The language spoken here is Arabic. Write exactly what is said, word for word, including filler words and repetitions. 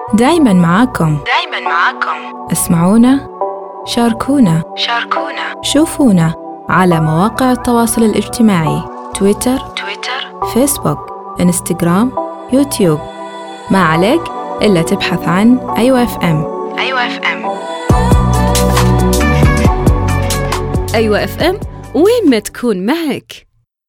دايماً معاكم. دايماً معاكم. اسمعونا، شاركونا، شاركونا، شوفونا على مواقع التواصل الاجتماعي: تويتر، تويتر، فيسبوك، إنستغرام، يوتيوب. ما عليك إلا تبحث عن أيوة إف إم. أيوة إف إم. أيوة إف إم، وين ما تكون معك.